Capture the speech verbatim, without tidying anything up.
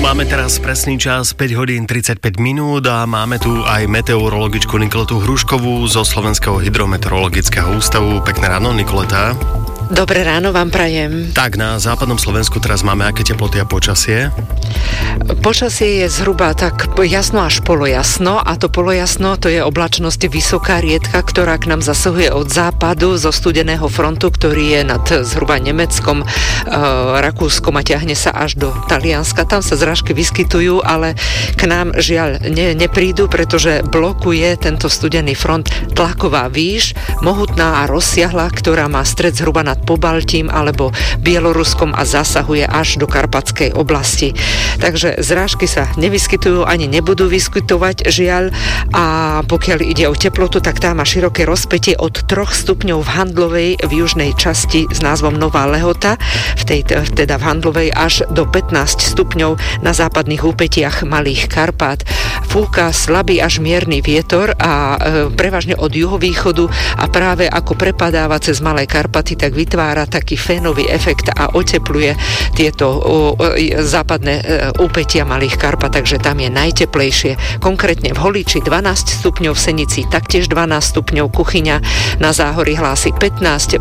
Máme teraz presný čas päť hodín tridsaťpäť minút a máme tu aj meteorologičku Nikoletu Hruškovú zo Slovenského hydrometeorologického ústavu. Pekné ráno, Nikoleta. Dobré ráno vám prajem. Tak, na západnom Slovensku teraz máme aké teploty a počasie? Počasie je zhruba tak jasno až polojasno a to polojasno to je oblačnosť vysoká, riedka, ktorá k nám zasahuje od západu zo studeného frontu, ktorý je nad zhruba Nemeckom, e, Rakúskom a ťahne sa až do Talianska. Tam sa zrážky vyskytujú, ale k nám žiaľ ne, neprídu, pretože blokuje tento studený front tlaková výš, mohutná a rozsiahla, ktorá má stred zhruba nad Pobaltím alebo Bieloruskom a zasahuje až do Karpatskej oblasti. Takže zrážky sa nevyskytujú ani nebudú vyskytovať, žiaľ, a pokiaľ ide o teplotu, tak tá má široké rozpätie od troch stupňov v Handlovej v južnej časti s názvom Nová Lehota, v tej, teda v Handlovej, až do pätnásť stupňov na západných úpetiach Malých Karpát. Fúka slabý až mierny vietor a e, prevažne od juhovýchodu a práve ako prepadáva cez Malé Karpaty, tak vytvára taký fénový efekt a otepluje tieto o, o, západné e, úpetia Malých Karpat, takže tam je najteplejšie. Konkrétne v Holiči dvanásť stupňov, v Senici taktiež dvanásť stupňov, Kuchyňa na Záhorí hlási pätnásť,